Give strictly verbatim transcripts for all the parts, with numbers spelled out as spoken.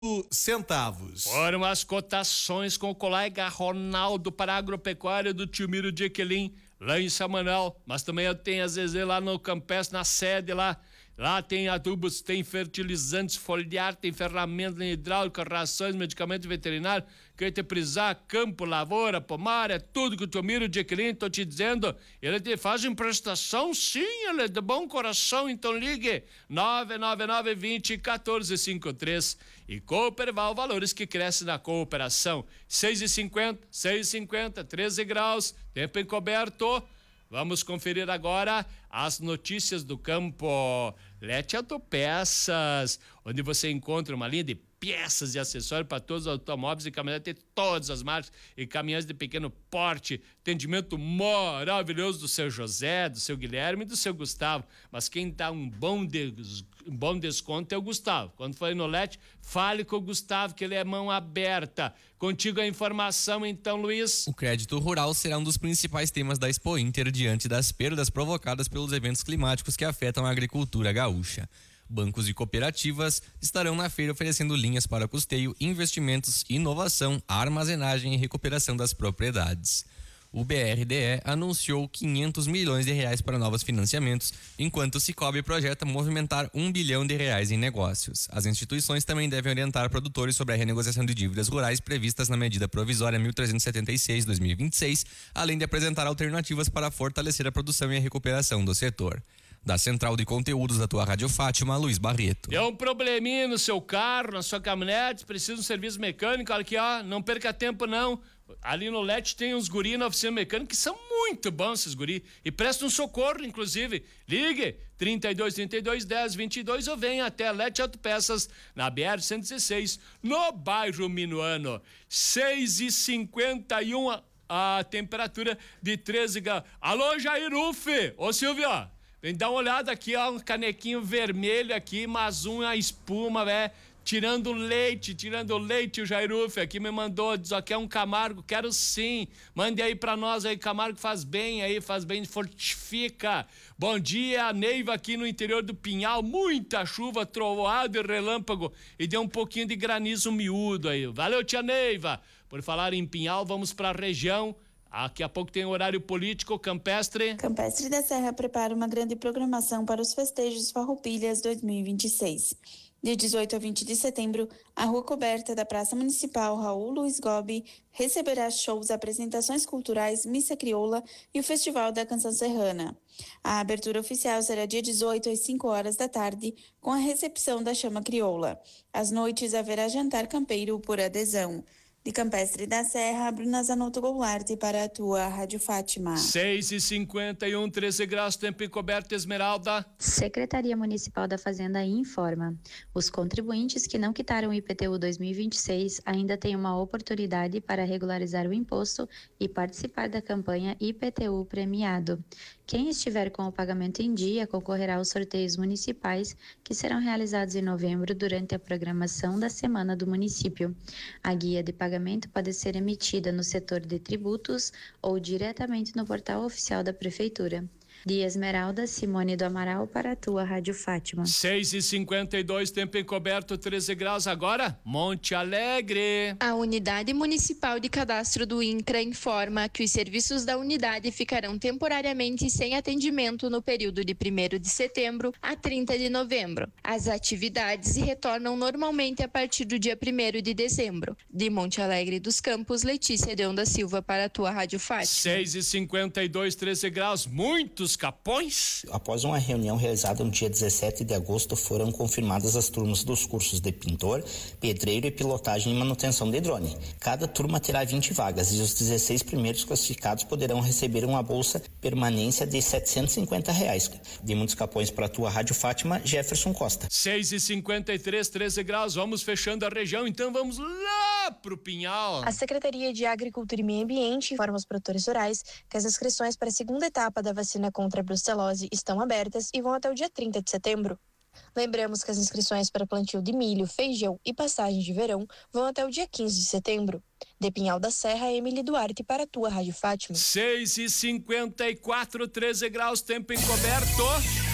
centavos. Foram as cotações com o colega Ronaldo para a agropecuária do tio Miro de Equelim, lá em Samanal, mas também tem a Zezé lá no Campestre, na sede lá. Lá tem adubos, tem fertilizantes, foliar, tem ferramenta hidráulica, rações, medicamentos veterinários, que te precisar, campo, lavoura, pomar, é tudo que o tio Miro de Equelim, tô te dizendo. Ele te faz em prestação, sim, ele é de bom coração, então ligue nove nove nove, vinte, quatorze cinquenta e três. E Cooperval, valores que crescem na cooperação. seis e cinquenta, seis e cinquenta, treze graus, tempo encoberto. Vamos conferir agora as notícias do campo. Lete Autopeças, onde você encontra uma linha de peças e acessórios para todos os automóveis e caminhonetes de todas as marcas e caminhões de pequeno porte. Atendimento maravilhoso do seu José, do seu Guilherme e do seu Gustavo. Mas quem dá um bom, des... um bom desconto é o Gustavo. Quando for no Lete, fale com o Gustavo, que ele é mão aberta. Contigo a informação, então, Luiz. O crédito rural será um dos principais temas da Expo Inter diante das perdas provocadas pelos eventos climáticos que afetam a agricultura gaúcha. Bancos e cooperativas estarão na feira oferecendo linhas para custeio, investimentos, inovação, armazenagem e recuperação das propriedades. O B R D E anunciou quinhentos milhões de reais para novos financiamentos, enquanto o Cicobi projeta movimentar um bilhão de reais em negócios. As instituições também devem orientar produtores sobre a renegociação de dívidas rurais previstas na medida provisória mil trezentos e setenta e seis, dois mil e vinte e seis, além de apresentar alternativas para fortalecer a produção e a recuperação do setor. Da Central de Conteúdos da tua Rádio Fátima, Luiz Barreto. É um probleminha no seu carro, na sua caminhonete, precisa de um serviço mecânico, olha aqui, ó, não perca tempo não. Ali no Lete tem uns guri na oficina mecânica que são muito bons, esses guri, e prestam socorro, inclusive. Ligue trinta e dois, trinta e dois, dez, vinte e dois ou venha até Lete Autopeças, na B R cento e dezesseis, no bairro Minuano. seis e cinquenta e um a temperatura de treze graus. Alô, Jair Uffe! Ô, Silvio, vem dar uma olhada aqui, ó, um canequinho vermelho aqui, mas uma espuma, velho, tirando leite, tirando leite, o Jairuf aqui me mandou, diz, ó, quer um Camargo, quero sim, mande aí pra nós aí, Camargo faz bem aí, faz bem, fortifica. Bom dia, Neiva aqui no interior do Pinhal, muita chuva, trovoado e relâmpago, e deu um pouquinho de granizo miúdo aí. Valeu, tia Neiva. Por falar em Pinhal, vamos pra região. Daqui a pouco tem horário político, Campestre. Campestre da Serra prepara uma grande programação para os festejos Farroupilhas dois mil e vinte e seis. De dezoito a vinte de setembro, a rua coberta da Praça Municipal Raul Luiz Gobi receberá shows, apresentações culturais, missa crioula e o Festival da Canção Serrana. A abertura oficial será dia dezoito às cinco horas da tarde, com a recepção da chama crioula. Às noites haverá jantar campeiro por adesão. De Campestre da Serra, Bruna Zanotto Goulart para a tua Rádio Fátima. seis e cinquenta e um, treze graus, tempo encoberto, Esmeralda. Secretaria Municipal da Fazenda informa. Os contribuintes que não quitaram o I P T U dois mil e vinte e seis ainda têm uma oportunidade para regularizar o imposto e participar da campanha I P T U premiado. Quem estiver com o pagamento em dia concorrerá aos sorteios municipais que serão realizados em novembro durante a programação da Semana do Município. A guia de pagamento pode ser emitida no setor de tributos ou diretamente no portal oficial da Prefeitura. De Esmeralda, Simone do Amaral para a tua Rádio Fátima. seis e cinquenta e dois, tempo encoberto, treze graus. Agora, Monte Alegre. A Unidade Municipal de Cadastro do INCRA informa que os serviços da unidade ficarão temporariamente sem atendimento no período de primeiro de setembro a trinta de novembro. As atividades retornam normalmente a partir do dia primeiro de dezembro. De Monte Alegre dos Campos, Letícia Deon da Silva para a tua Rádio Fátima. seis e cinquenta e dois, treze graus, muitos Capões. Após uma reunião realizada no dia dezessete de agosto, foram confirmadas as turmas dos cursos de pintor, pedreiro e pilotagem e manutenção de drone. Cada turma terá vinte vagas e os dezesseis primeiros classificados poderão receber uma bolsa permanência de setecentos e cinquenta reais. De Muitos Capões para a tua Rádio Fátima, Jefferson Costa. seis e cinquenta e três, treze graus, vamos fechando a região, então vamos lá pro Pinhal. A Secretaria de Agricultura e Meio Ambiente informa aos produtores rurais que as inscrições para a segunda etapa da vacina contra a brucelose estão abertas e vão até o dia trinta de setembro. Lembramos que as inscrições para plantio de milho, feijão e passagem de verão vão até o dia quinze de setembro. De Pinhal da Serra, Emily Duarte para a tua Rádio Fátima. seis e cinquenta e quatro, treze graus, tempo encoberto.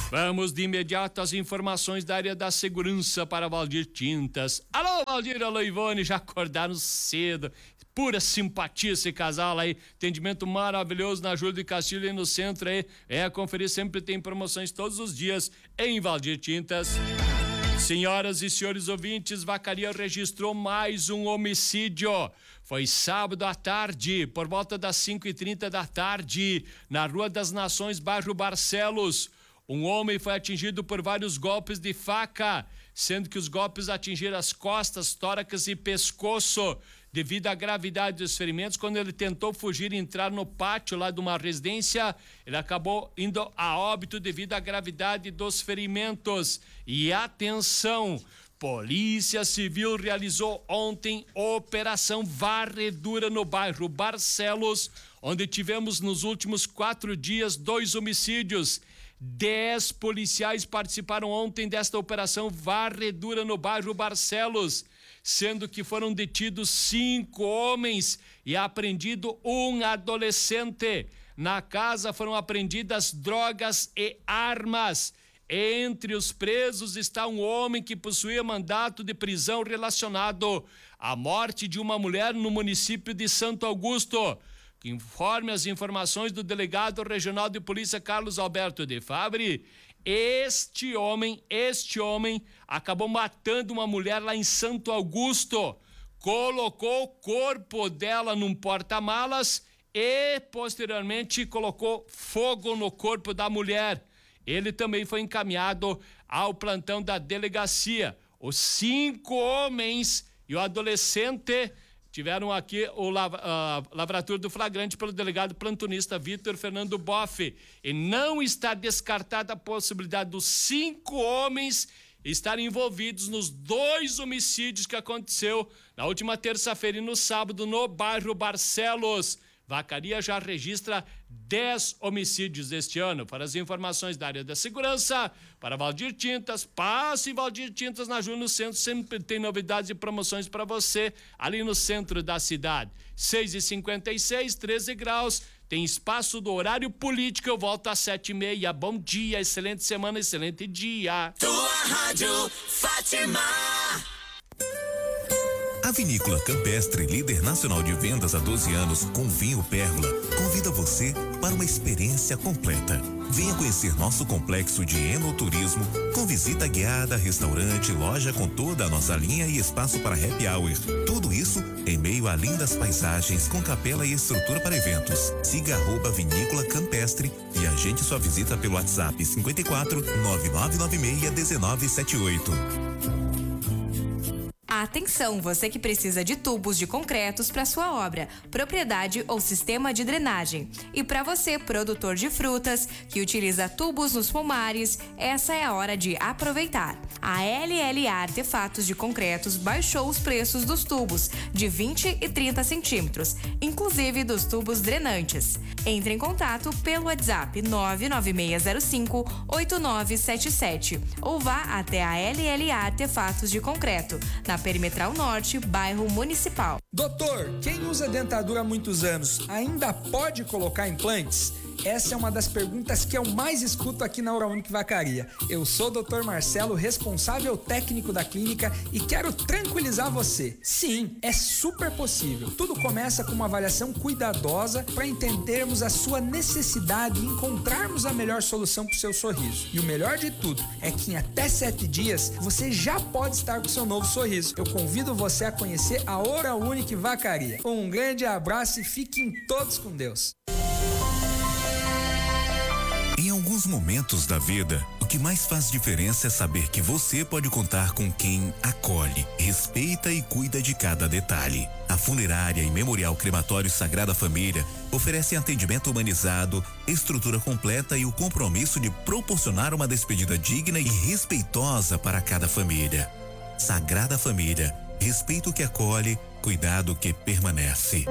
Vamos de imediato às informações da área da segurança para Valdir Tintas. Alô, Valdir, alô, Ivone, já acordaram cedo. Pura simpatia esse casal aí. Atendimento maravilhoso na Júlio de Castilho e no centro aí. É, conferir, sempre tem promoções todos os dias em Valdir Tintas. Senhoras e senhores ouvintes, Vacaria registrou mais um homicídio. Foi sábado à tarde, por volta das cinco e trinta da tarde, na Rua das Nações, bairro Barcelos. Um homem foi atingido por vários golpes de faca, sendo que os golpes atingiram as costas, tórax e pescoço. Devido à gravidade dos ferimentos, quando ele tentou fugir e entrar no pátio lá de uma residência, ele acabou indo a óbito devido à gravidade dos ferimentos. E atenção, Polícia Civil realizou ontem operação varredura no bairro Barcelos, onde tivemos nos últimos quatro dias dois homicídios. Dez policiais participaram ontem desta operação varredura no bairro Barcelos, sendo que foram detidos cinco homens e apreendido um adolescente. Na casa foram apreendidas drogas e armas. Entre os presos está um homem que possuía mandato de prisão relacionado à morte de uma mulher no município de Santo Augusto. Conforme as informações do delegado regional de polícia Carlos Alberto de Fabre, este homem, este homem acabou matando uma mulher lá em Santo Augusto, colocou o corpo dela num porta-malas e posteriormente colocou fogo no corpo da mulher. Ele também foi encaminhado ao plantão da delegacia. Os cinco homens e o adolescente tiveram aqui o lav- a lavratura do flagrante pelo delegado plantonista Vitor Fernando Boff. E não está descartada a possibilidade dos cinco homens estarem envolvidos nos dois homicídios que aconteceu na última terça-feira e no sábado no bairro Barcelos. Vacaria já registra dez homicídios este ano. Para as informações da área da segurança, para Valdir Tintas, passe Valdir Tintas na Júlio no centro, sempre tem novidades e promoções para você ali no centro da cidade. seis e cinquenta e seis, treze graus, tem espaço do horário político, eu volto às sete e meia. Bom dia, excelente semana, excelente dia. Tua Rádio Fátima. A Vinícola Campestre, líder nacional de vendas há doze anos com vinho Pérgola, convida você para uma experiência completa. Venha conhecer nosso complexo de enoturismo com visita guiada, restaurante, loja com toda a nossa linha e espaço para happy hour. Tudo isso em meio a lindas paisagens com capela e estrutura para eventos. Siga arroba Vinícola Campestre e agende sua visita pelo WhatsApp cinquenta e quatro, nove nove nove seis, um nove sete oito. Atenção, você que precisa de tubos de concretos para sua obra, propriedade ou sistema de drenagem. E para você, produtor de frutas, que utiliza tubos nos pomares, essa é a hora de aproveitar. A L L A Artefatos de Concretos baixou os preços dos tubos de vinte e trinta centímetros, inclusive dos tubos drenantes. Entre em contato pelo WhatsApp nove nove seis zero cinco oito nove sete sete ou vá até a L L A Artefatos de Concreto, na Perimetral Norte, bairro Municipal. Doutor, quem usa dentadura há muitos anos ainda pode colocar implantes? Essa é uma das perguntas que eu mais escuto aqui na Oral-Unique Vacaria. Eu sou o doutor Marcelo, responsável técnico da clínica, e quero tranquilizar você. Sim, é super possível. Tudo começa com uma avaliação cuidadosa para entendermos a sua necessidade e encontrarmos a melhor solução para o seu sorriso. E o melhor de tudo é que em até sete dias você já pode estar com seu novo sorriso. Eu convido você a conhecer a Oral-Unique Vacaria. Um grande abraço e fiquem todos com Deus. Em alguns momentos da vida, o que mais faz diferença é saber que você pode contar com quem acolhe, respeita e cuida de cada detalhe. A Funerária e Memorial Crematório Sagrada Família oferecem atendimento humanizado, estrutura completa e o compromisso de proporcionar uma despedida digna e respeitosa para cada família. Sagrada Família, respeito que acolhe, cuidado que permanece.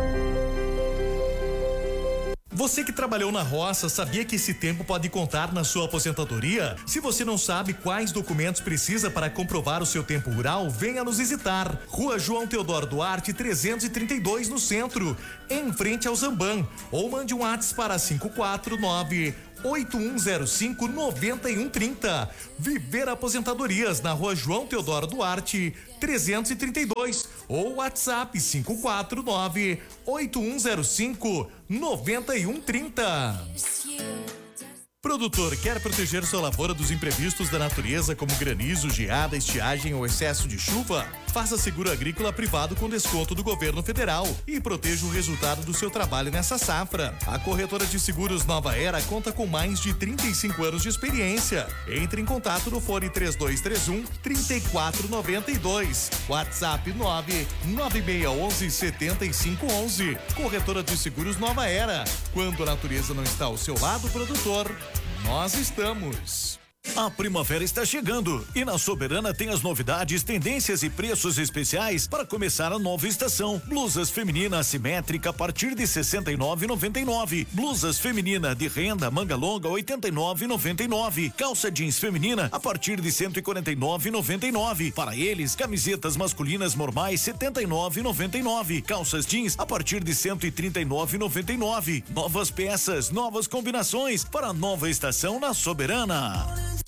Você que trabalhou na roça, sabia que esse tempo pode contar na sua aposentadoria? Se você não sabe quais documentos precisa para comprovar o seu tempo rural, venha nos visitar. Rua João Teodoro Duarte, trezentos e trinta e dois, no centro, em frente ao Zamban. Ou mande um WhatsApp para cinco quatro nove oito um zero cinco, nove um três zero. Viver Aposentadorias na Rua João Teodoro Duarte, trezentos e trinta e dois ou WhatsApp cinco quatro nove, oito um zero cinco, nove um três zero. Produtor, quer proteger sua lavoura dos imprevistos da natureza como granizo, geada, estiagem ou excesso de chuva? Faça seguro agrícola privado com desconto do governo federal e proteja o resultado do seu trabalho nessa safra. A corretora de seguros Nova Era conta com mais de trinta e cinco anos de experiência. Entre em contato no fone três dois três um, três quatro nove dois. WhatsApp nove nove seis um um, sete cinco um um. Corretora de seguros Nova Era. Quando a natureza não está ao seu lado, produtor, nós estamos. A primavera está chegando e na Soberana tem as novidades, tendências e preços especiais para começar a nova estação. Blusas feminina assimétrica a partir de sessenta e nove reais e noventa e nove centavos. Blusas feminina de renda manga longa oitenta e nove reais e noventa e nove centavos. Calça jeans feminina a partir de cento e quarenta e nove reais e noventa e nove centavos. Para eles, camisetas masculinas normais setenta e nove reais e noventa e nove centavos. Calças jeans a partir de cento e trinta e nove reais e noventa e nove centavos. Novas peças, novas combinações para a nova estação na Soberana.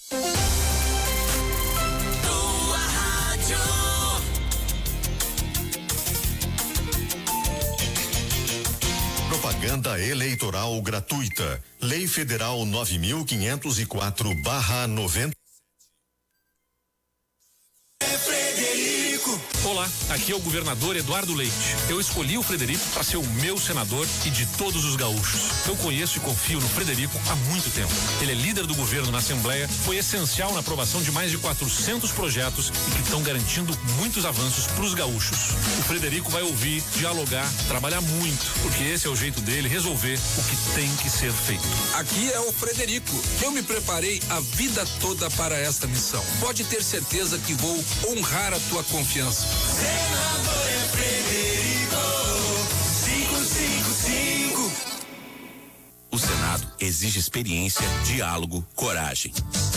Propaganda eleitoral gratuita. Lei Federal nove mil quinhentos e quatro barra noventa. Olá, aqui é o governador Eduardo Leite. Eu escolhi o Frederico para ser o meu senador e de todos os gaúchos. Eu conheço e confio no Frederico há muito tempo. Ele é líder do governo na Assembleia, foi essencial na aprovação de mais de quatrocentos projetos e que estão garantindo muitos avanços para os gaúchos. O Frederico vai ouvir, dialogar, trabalhar muito, porque esse é o jeito dele resolver o que tem que ser feito. Aqui é o Frederico. Eu me preparei a vida toda para esta missão. Pode ter certeza que vou honrar a tua confiança. Senador é Frederico, cinco cinco cinco. O Senado exige experiência, diálogo, coragem.